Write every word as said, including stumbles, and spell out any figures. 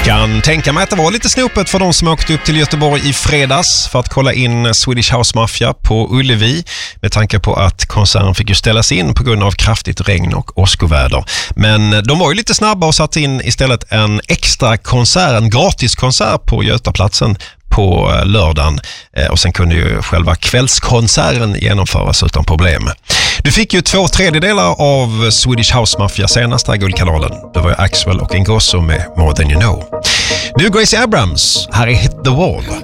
Kan tänka mig att det var lite snopet för de som åkte upp till Göteborg i fredags för att kolla in Swedish House Mafia på Ullevi, med tanke på att konserten fick ju ställas in på grund av kraftigt regn och åskoväder. Men de var ju lite snabba och satt in istället en extra konsert, en gratiskonsert på Götaplatsen på lördagen, och sen kunde ju själva kvällskonserten genomföras utan problem. Du fick ju två tredjedelar av Swedish House Mafia senaste guldkanalen. Det var ju Axwell och Ingrosso med More Than You Know. Nu Gracie Abrams, här är Hit the Wall.